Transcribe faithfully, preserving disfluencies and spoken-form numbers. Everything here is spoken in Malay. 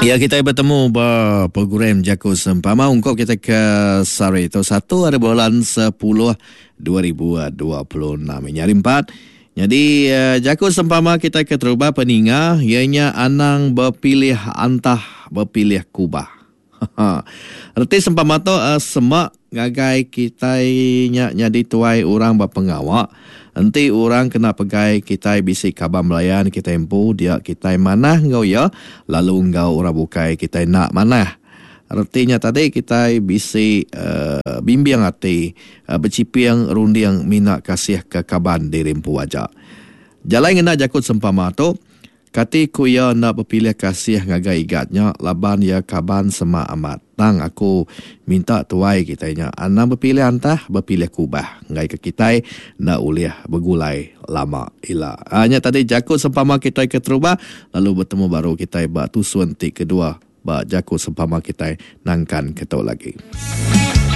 Ya, kita bertemu ba program Jaku Sempama ungkap kita ke sore itu satu hari bulan sepuluh dua ribu dua puluh enam ini hari empat. Jadi uh, Jaku Sempama kita ke terubah peninga ianya anang berpilih antah berpilih kubah. Erti sempama tu uh, semak gagai kita nya jadi tuai orang berpengawak. Nanti orang kena pegai kita bisi kabar melayan kita empu dia kita mana ngau ya lalu ngau orang bukai kita nak mana. Artinya tadi kita bisi uh, bimbing hati uh, bercipiang rundiang minat kasih ke kaban di rempu wajak. Jalan ngena jakut sempama tu kati ku ya nak berpilih kasih ngagai igatnya laban ya kaban sema amat. Tang aku minta tuai kita nya anak berpilih antah berpilih kubah ngai ke kita nak uliah bergulai lama ila. Hanya tadi jakut sempama kita ke terubah lalu bertemu baru kita ba tusuan ti kedua ba jakut sempama kita nangkan ketok lagi.